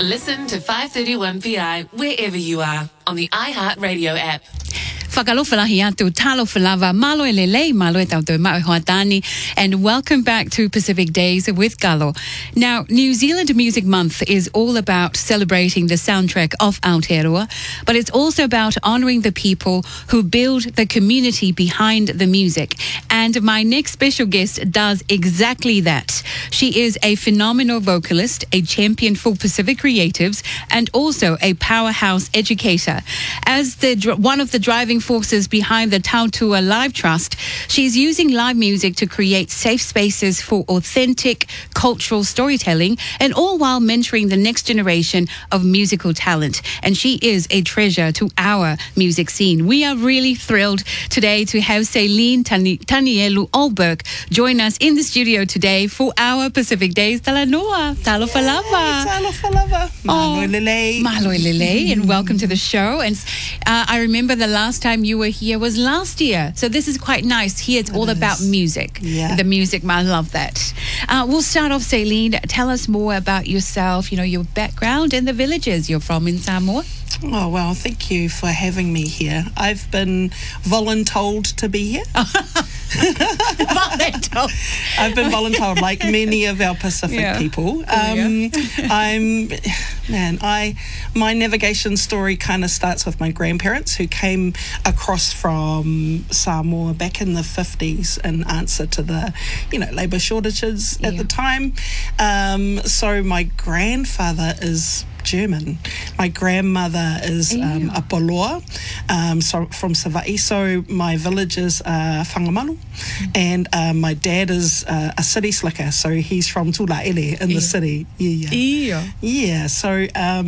Listen to 531PI wherever you are on the iHeartRadio app. And welcome back to Pacific Days with Galo. Now, New Zealand Music Month is all about celebrating the soundtrack of Aotearoa, but it's also about honouring the people who build the community behind the music. And my next special guest does exactly that. She is a phenomenal vocalist, a champion for Pacific creatives, and also a powerhouse educator. As one of the driving forces behind the Tautua Live Trust, she's using live music to create safe spaces for authentic cultural storytelling, and all while mentoring the next generation of musical talent. And she is a treasure to our music scene. We are really thrilled today to have Celine Tanielu Olberg join us in the studio today for our Pacific Days. Talanoa, talofalava. Talofalava. Malo Lele, and welcome to the show. And I remember the last time you were here was last year. So this is quite nice. Here it's all about music. Yeah. The music, I love that. We'll start off, Celine. Tell us more about yourself, your background and the villages you're from in Samoa. Oh, well, thank you for having me here. I've been voluntold to be here. Voluntold. I've been voluntold, like many of our Pacific people. My navigation story kind of starts with my grandparents who came across from Samoa back in the 50s in answer to the, labour shortages at the time. So my grandfather is German. My grandmother is a Poloa, so from Savai'i. So my village is Whangamalu, and my dad is a city slicker. So he's from Tulaele in the city. Yeah. So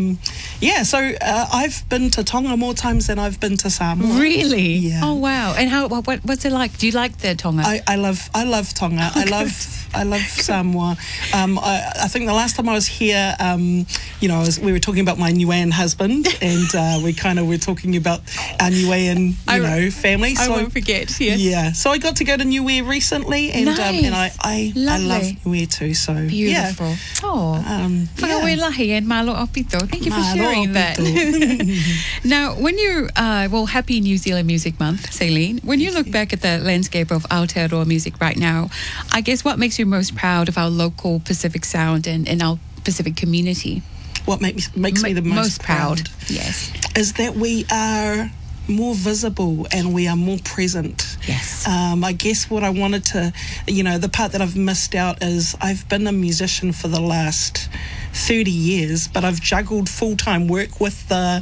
I've been to Tonga more times than I've been to Samoa. Really? Yeah. Oh wow! And what's it like? Do you like the Tonga? I love Tonga. I love Samoa. I think the last time I was here, we were talking about my Niuean husband, and we kind of were talking about our Niuean, family. So I won't forget. Yes. Yeah. So I got to go to Niue recently, and nice. I love Niue too. So beautiful. Yeah. Oh. And malo opito. Thank you for sharing that. Now, when you happy New Zealand Music Month, Celine. When you look back at the landscape of Aotearoa music right now, I guess what makes you most proud of our local Pacific sound and our Pacific community? What makes me the most proud? Yes, is that we are more visible and we are more present. Yes. I guess what I wanted to, the part that I've missed out is I've been a musician for the last 30 years, but I've juggled full-time work with the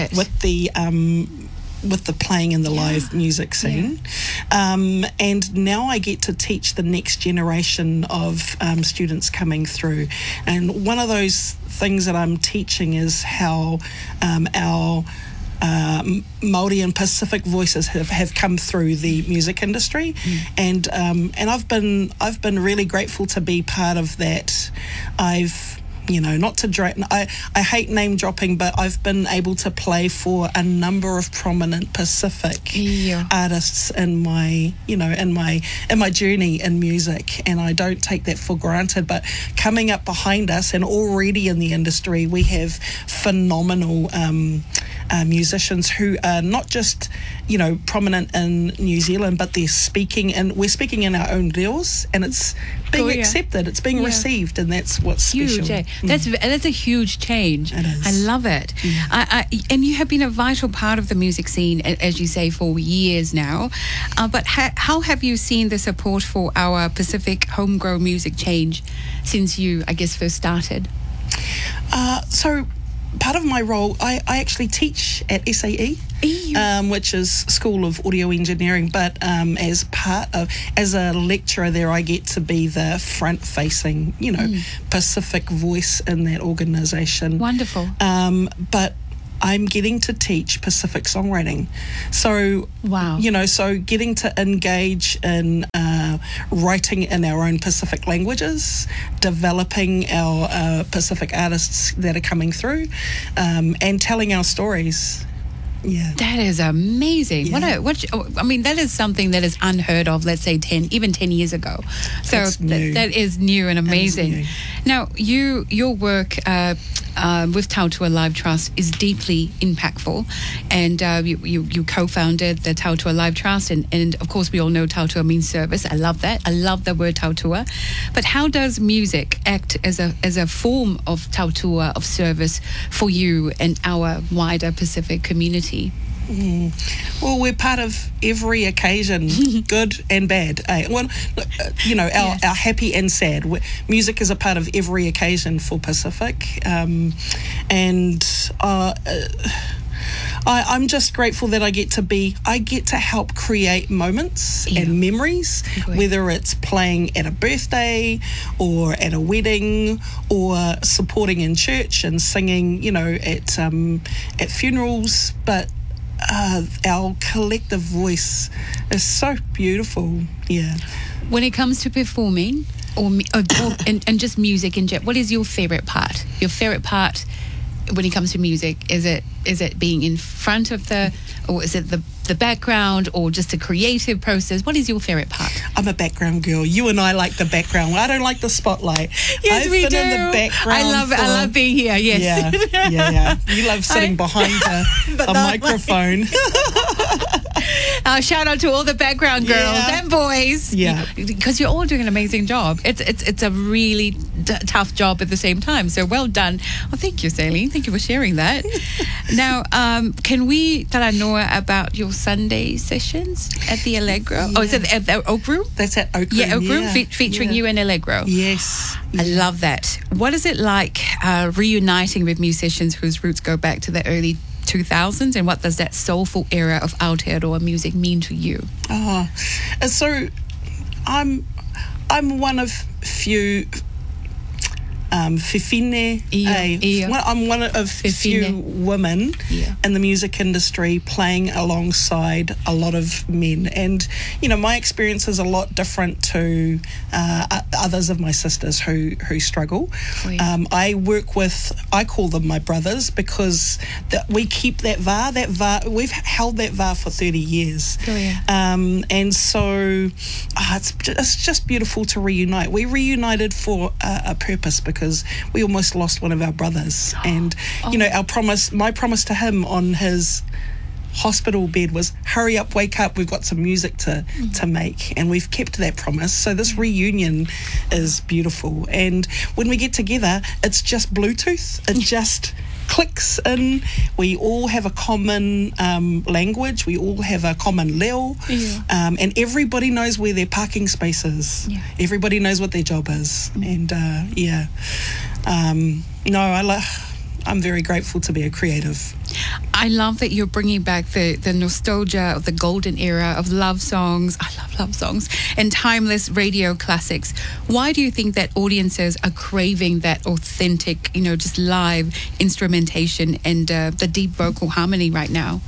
playing in the live music scene. And now I get to teach the next generation of students coming through. And one of those things that I'm teaching is how our Māori and Pacific voices have come through the music industry, and I've been really grateful to be part of that. Not to I hate name dropping, but I've been able to play for a number of prominent Pacific artists in my journey in music, and I don't take that for granted. But coming up behind us and already in the industry, we have phenomenal musicians who are not just prominent in New Zealand, but we're speaking in our own reos, and it's being accepted, it's being received, and that's what's huge, special. That's a huge change. It is. I love it. And you have been a vital part of the music scene, as you say, for years now. But how have you seen the support for our Pacific homegrown music change since you, I guess, first started? So part of my role, I actually teach at SAE, which is School of Audio Engineering, but as a lecturer there, I get to be the front-facing, Pacific voice in that organisation. Wonderful. But I'm getting to teach Pacific songwriting. So, wow. So getting to engage in writing in our own Pacific languages, developing our Pacific artists that are coming through, and telling our stories. Yeah. That is amazing. Yeah. I mean, that is something that is unheard of, let's say 10 years ago. So That's new. that is new and amazing. new. Now, your work with Tautua Live Trust is deeply impactful, and you co-founded the Tautua Live Trust, and of course we all know Tautua means service. I love that. I love the word Tautua. But how does music act as a form of Tautua, of service for you and our wider Pacific community? Well, we're part of every occasion, good and bad. Well, our happy and sad. Music is a part of every occasion for Pacific, and I'm just grateful that I get to help create moments and memories, whether it's playing at a birthday or at a wedding or supporting in church and singing, at funerals. But our collective voice is so beautiful. Yeah. When it comes to performing and just music in general, what is your favorite part? Your favorite part when it comes to music, is it being in front of or is it the background, or just a creative process? What is your favorite part? I'm a background girl. You and I like the background. I don't like the spotlight. Yes, I've we been do. in the background. I love being here. Yes. Yeah. You love sitting behind a microphone. Shout out to all the background girls and boys. Yeah, because you're all doing an amazing job. It's a really tough job at the same time. So well done. Well, thank you, Saline. Thank you for sharing that. Now, can we taranoa about your Sunday sessions at the Allegro? Yeah. Oh, is it at the Oak Room? That's at Oak Room. Yeah, Oak Room, featuring you and Allegro. Yes. I love that. What is it like reuniting with musicians whose roots go back to the early 2000s, and what does that soulful era of Aotearoa music mean to you? So I'm one of few whiwhine. I'm one of few women in the music industry playing alongside a lot of men, and my experience is a lot different to others of my sisters who struggle. I call them my brothers, because we keep that va. We've held that va for 30 years. And so it's just beautiful to reunite. We reunited for a purpose, because we almost lost one of our brothers, and my promise to him on his hospital bed was, hurry up, wake up, we've got some music to make, and we've kept that promise. So this reunion is beautiful, and when we get together, it's just Bluetooth. It just clicks in. We all have a common language. We all have a common leo, and everybody knows where their parking space is. Everybody knows what their job is, and I'm very grateful to be a creative. I love that you're bringing back the nostalgia of the golden era of love songs. I love love songs and timeless radio classics. Why do you think that audiences are craving that authentic, just live instrumentation and the deep vocal harmony right now?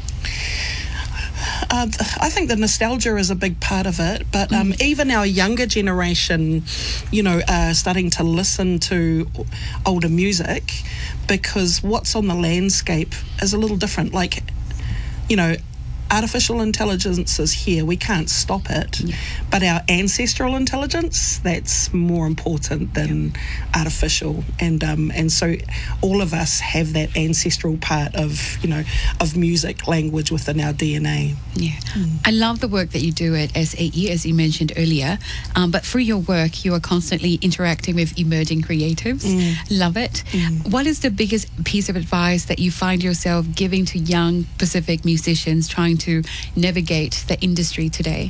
I think the nostalgia is a big part of it, but even our younger generation, are starting to listen to older music, because what's on the landscape is a little different. Like, artificial intelligence is here. We can't stop it. Yeah. But our ancestral intelligence, that's more important than artificial. And so all of us have that ancestral part of, of music, language within our DNA. Yeah. I love the work that you do at SAE, as you mentioned earlier. But through your work, you are constantly interacting with emerging creatives. Love it. What is the biggest piece of advice that you find yourself giving to young Pacific musicians trying to navigate the industry today?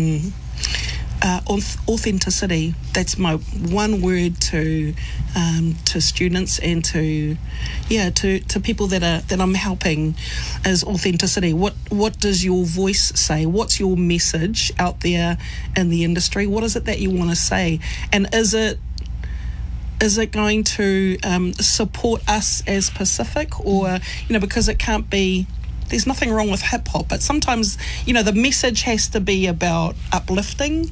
Authenticity. That's my one word to students and to people that I'm helping, is authenticity. What does your voice say? What's your message out there in the industry? What is it that you want to say? And is it going to support us as Pacific, or because it can't be there's nothing wrong with hip hop, but sometimes, the message has to be about uplifting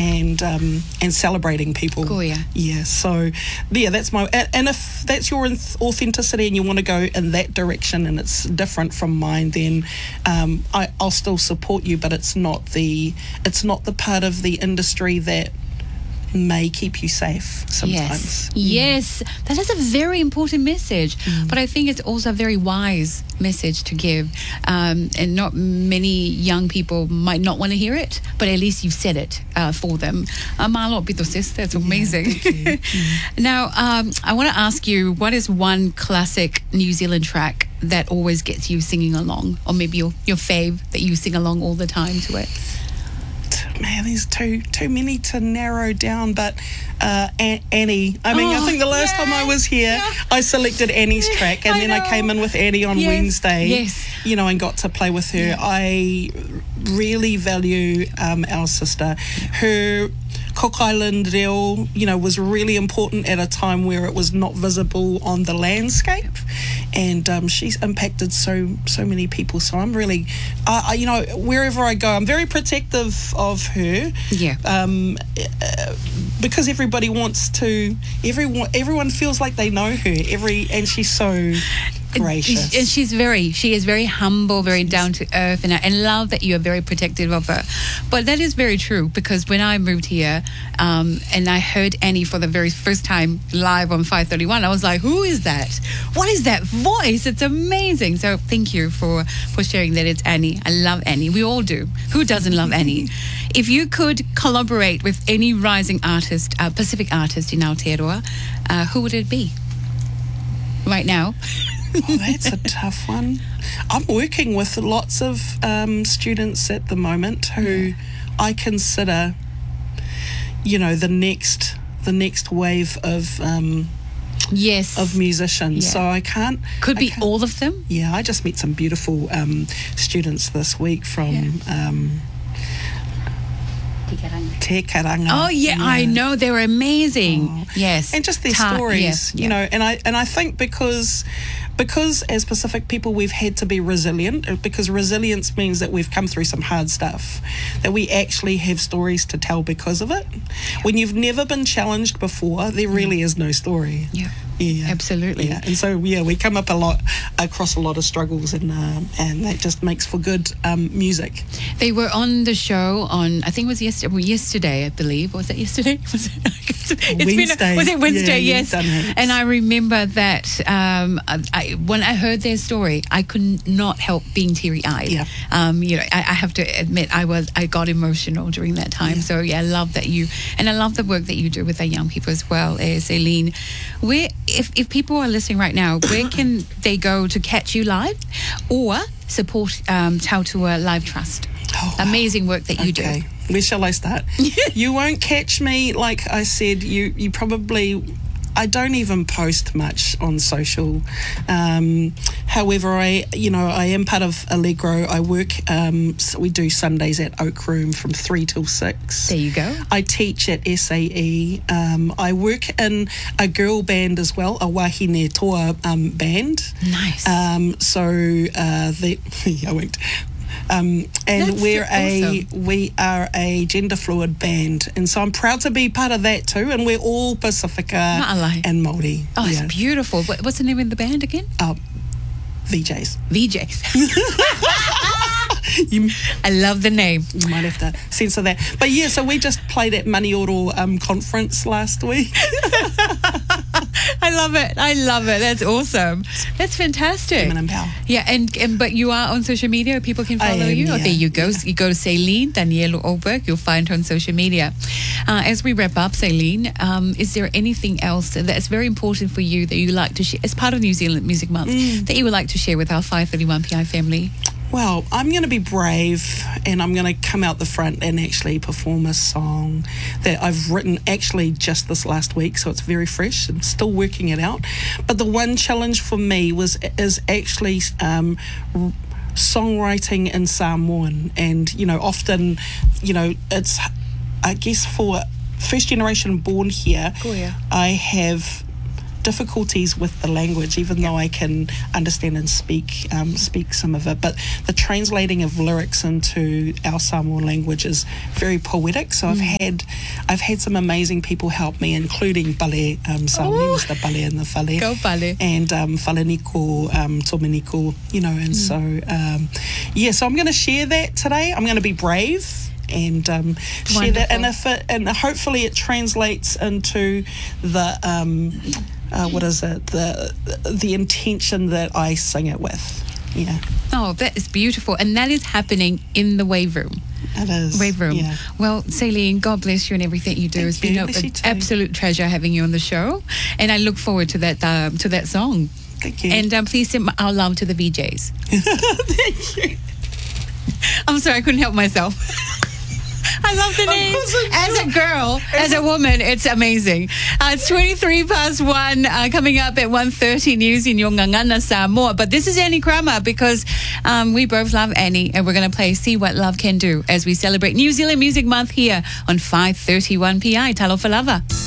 and celebrating people. Cool, yeah. Yeah, so, that's and if that's your authenticity and you want to go in that direction and it's different from mine, then I'll still support you, but it's not the part of the industry that may keep you safe sometimes. Yes, that is a very important message, but I think it's also a very wise message to give, and not many young people might not want to hear it, but at least you've said it for them. Malo pito sis, that's amazing. Now, I want to ask you, what is one classic New Zealand track that always gets you singing along, or maybe your fave that you sing along all the time to it? Man, there's too many to narrow down, but Annie. I mean, I think the last time I was here, I selected Annie's track, and then I came in with Annie on Wednesday. Yes. And got to play with her. Yeah. I really value our sister. Her Cook Island reo, was really important at a time where it was not visible on the landscape, and she's impacted so many people. So I'm really, wherever I go, I'm very protective of her. Yeah. Because everybody wants to. Everyone feels like they know her. And she's so gracious. And she is very humble, very down to earth, and I love that you are very protective of her. But that is very true, because when I moved here, and I heard Annie for the very first time live on 531, I was like, who is that? What is that voice? It's amazing. So thank you for sharing that it's Annie. I love Annie. We all do. Who doesn't love Annie? If you could collaborate with any rising artist, Pacific artist in Aotearoa, who would it be right now? Oh, that's a tough one. I'm working with lots of students at the moment who I consider, the next wave of musicians. Yeah. So I can't. Could be all of them. Yeah, I just met some beautiful students this week from. Te Karanga. Oh yeah, I know, they were amazing. Oh. Yes, and just their stories, and I think because as Pacific people we've had to be resilient, because resilience means that we've come through some hard stuff, that we actually have stories to tell because of it. When you've never been challenged before, there really is no story. Yeah, absolutely. Yeah, and so we come up across a lot of struggles, and that just makes for good music. They were on the show on, I think it was yesterday, I believe. Was it yesterday? Wednesday. Was it Wednesday? Yeah, yes. And I remember that when I heard their story, I could not help being teary-eyed. Yeah. I have to admit, I got emotional during that time. Yeah. So I love that and I love the work that you do with our young people as well, Aileen. If people are listening right now, where can they go to catch you live or support Tautua Live Trust? Amazing work that you do. Where shall I start? You won't catch me, like I said, you probably... I don't even post much on social. However, I am part of Allegro. I work, we do Sundays at Oak Room from 3 till 6. There you go. I teach at SAE. I work in a girl band as well, a Wahine Toa band. Nice. I won't... and we are a gender fluid band, and so I'm proud to be part of that too. And we're all Pacifica and Māori. Oh, it's beautiful. What's the name of the band again? VJs. I love the name. You might have to censor that. But yeah, so we just played at Manioro conference last week. I love it. That's awesome. That's fantastic. Feminine power. Yeah, and but you are on social media. People can follow you. Oh, there you go. You go to Aileen Daniela Oberg. You'll find her on social media. As we wrap up, Aileen, is there anything else that's very important for you that you like to share as part of New Zealand Music Month that you would like to share with our 531PI family? Well, I'm going to be brave, and I'm going to come out the front and actually perform a song that I've written actually just this last week, so it's very fresh. I'm still working it out. But the one challenge for me is actually songwriting in Samoan, and often, it's, I guess, for first generation born here, I have difficulties with the language, even though I can understand and speak some of it. But the translating of lyrics into our Samoan language is very poetic. So I've had some amazing people help me, including Bale Samoan, Mr. Bale and the Fale. Go Bale. And Faleniko, Tomeniko, and so I'm going to share that today. I'm going to be brave and share that, and hopefully it translates into the the intention that I sing it with. Yeah. Oh, that is beautiful, and that is happening in the Wave Room. It is. Wave Room. Yeah. Well, Celine, God bless you and everything you do. It's been an absolute treasure having you on the show, and I look forward to that song. Thank you. And please send our love to the VJs. Thank you. I'm sorry, I couldn't help myself. I love the name. As a girl, as a woman, it's amazing. It's 1:23 coming up at 1:30 news in your Ngangana Samoa. But this is Annie Kramer because we both love Annie, and we're going to play See What Love Can Do as we celebrate New Zealand Music Month here on 5:31 PI. Talofa lava.